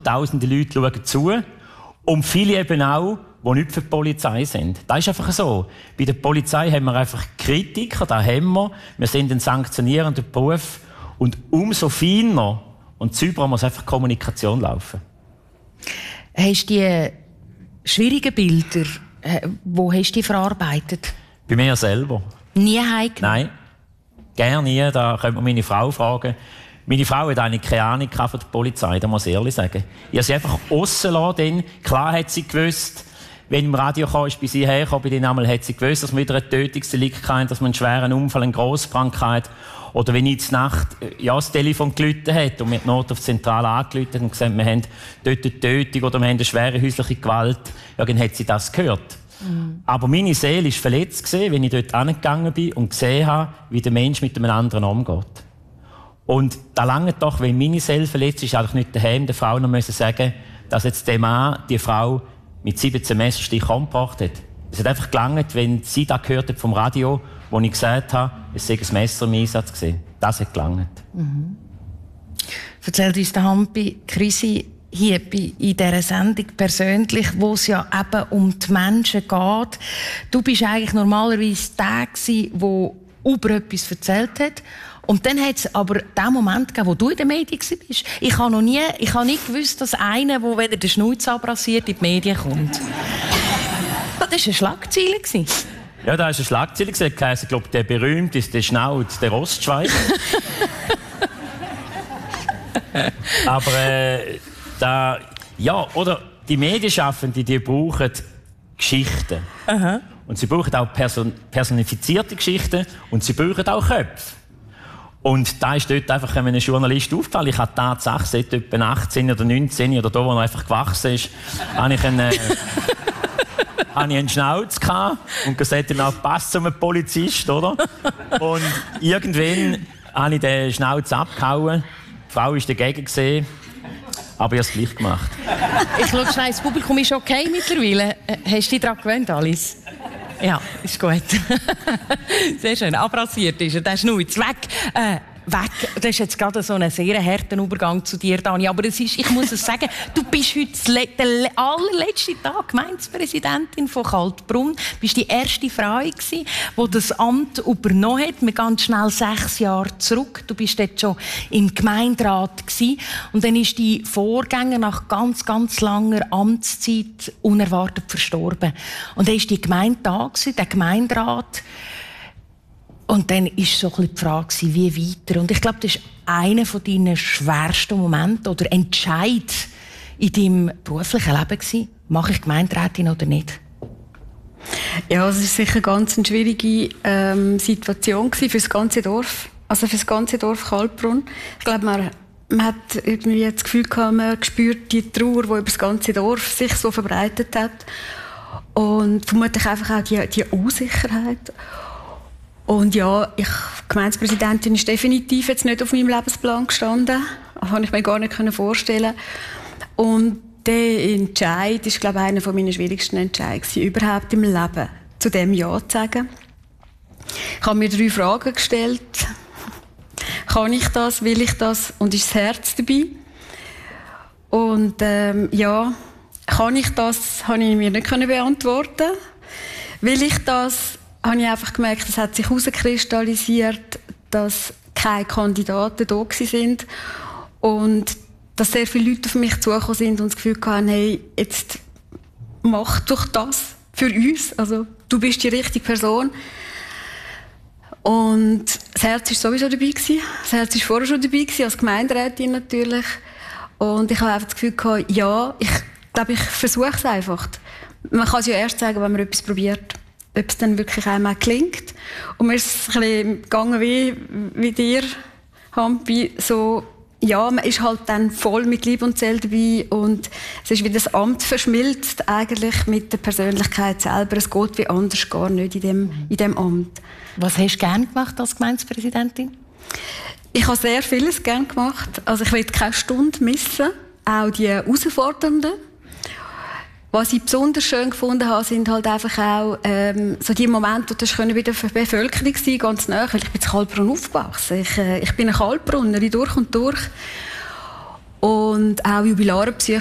Tausende Leute schauen zu. Und viele eben auch, die nicht für die Polizei sind. Das ist einfach so. Bei der Polizei haben wir einfach Kritiker, das haben wir. Wir sind ein sanktionierender Beruf. Und umso feiner und sauberer muss einfach Kommunikation laufen. Hast du die schwierigen Bilder, wo hast du die verarbeitet? Bei mir selber. Nie heimgenommen? Nein, gerne nie. Da könnte man meine Frau fragen. Meine Frau hat eigentlich keine Ahnung von der Polizei, das muss ich ehrlich sagen. Ich habe sie einfach rausgelassen. Klar hat sie gewusst, wenn im Radio kam, ist bei sie hergekommen, bei den einmal hat sie gewusst, dass man wieder ein Tötungsdelikt hatte, dass man einen schweren Unfall, eine Grossbrand hatte. Oder wenn ich in der Nacht das Telefon geläutet hat und mir die Not auf die Zentrale angeläutet und gesagt, wir haben dort eine Tötung oder wir haben eine schwere häusliche Gewalt, ja, dann hat sie das gehört. Aber meine Seele war verletzt, wenn ich dort angegangen bin und gesehen habe, wie der Mensch mit einem anderen umgeht. Und da lange doch, wenn meine Seele verletzt ist, eigentlich nicht daheim der Frau noch müssen sagen, dass jetzt der Mann die Frau mit 17 Messerstichen umgebracht hat. Es hat einfach gelangt, wenn sie das gehört hat vom Radio, wo ich gesagt habe, es sei ein Messer im Einsatz gewesen. Das hat gelangt. Erzählt uns der Hampi Krisi hier in dieser Sendung persönlich, wo es ja eben um die Menschen geht. Du bist eigentlich normalerweise der gewesen, der über etwas erzählt hat. Und dann hat es aber den Moment gegeben, wo du in den Medien warst. Ich habe nie gewusst, dass einer, der, wenn er den Schnauz abrasiert, in die Medien kommt. Das war eine Schlagzeile. Ja, da ist eine Schlagzeile gesagt. Ich glaube, der berühmteste Schnauz, der Ostschweiz. Aber oder die Medienschaffenden, die brauchen Geschichten. Aha. Und sie brauchen auch personifizierte Geschichten und sie brauchen auch Köpfe. Und da ist dort einfach einem Journalist aufgefallen. Ich hatte Tatsache, seit etwa 18 oder 19 oder da, wo er einfach gewachsen ist, habe ich einen Schnauz gehabt und gesagt, dann passt zu einem Polizist, oder? Und irgendwann habe ich den Schnauz abgehauen. Die Frau war dagegen gesehen, aber ich habe es gleich gemacht. Ich schaue schnell, das Publikum ist okay mittlerweile. Hast du dich daran gewöhnt, Alice? Ja, ist gut. Sehr schön. Abrasiert ist er, der Schnauz. Weg. Das ist jetzt gerade so ein sehr harter Übergang zu dir, Dani. Aber ich muss es sagen, du bist heute der allerletzte Tag Gemeindepräsidentin von Kaltbrunn. Du bist die erste Frau, die das Amt übernommen hat. Wir gehen schnell 6 Jahre zurück. Du bist dort schon im Gemeinderat gewesen. Und dann ist die Vorgänger nach ganz, ganz langer Amtszeit unerwartet verstorben. Und dann war die Gemeinde da gewesen, der Gemeinderat. Und dann war so ein bisschen die Frage, wie weiter. Und ich glaube, das ist einer deiner schwersten Momente oder Entscheid in deinem beruflichen Leben gewesen. Mache ich Gemeinderätin oder nicht? Ja, es war sicher ganz eine schwierige Situation für das ganze Dorf. Also für das ganze Dorf Kaltbrunn. Ich glaube, man hat irgendwie das Gefühl gehabt, man spürt die Trauer, die über das ganze Dorf sich so verbreitet hat. Und vermutlich einfach auch die Unsicherheit. Und ja, Gemeindepräsidentin ist definitiv jetzt nicht auf meinem Lebensplan gestanden. Das konnte ich mir gar nicht vorstellen. Und der Entscheid ist, glaube ich, einer meiner schwierigsten Entscheidungen überhaupt im Leben, zu dem Ja zu sagen. Ich habe mir 3 Fragen gestellt. Kann ich das? Will ich das? Und ist das Herz dabei? Und ja, kann ich das? Habe ich mir nicht beantworten. Will ich das? Habe ich einfach gemerkt, es hat sich herauskristallisiert, dass keine Kandidaten da sind und dass sehr viele Leute auf mich zugekommen sind und das Gefühl hatten, hey, jetzt mach doch das für uns. Also, du bist die richtige Person. Und das Herz war sowieso dabei gewesen. Das Herz war vorher schon dabei gewesen, als Gemeinderätin natürlich. Und ich habe einfach das Gefühl gehabt, ja, ich glaube, ich versuche es einfach. Man kann es ja erst sagen, wenn man etwas probiert. Ob es dann wirklich einmal klingt. Und mir ist es ein bisschen gegangen wie dir, Hampi, so, ja, man ist halt dann voll mit Liebe und Seele dabei und es ist wie das Amt verschmilzt eigentlich mit der Persönlichkeit selber. Es geht wie anders gar nicht in dem Amt. Was hast du gerne gemacht als Gemeindepräsidentin? Ich habe sehr vieles gerne gemacht. Also ich will keine Stunde missen, auch die herausfordernden. Was ich besonders schön gefunden habe, sind halt einfach auch so die Momente, wo das bei der Bevölkerung sein, ganz nah, weil ich bin in Kaltbrunn aufgewachsen. Ich bin eine Kaltbrunnerin durch und durch. und auch Jubilarbesuche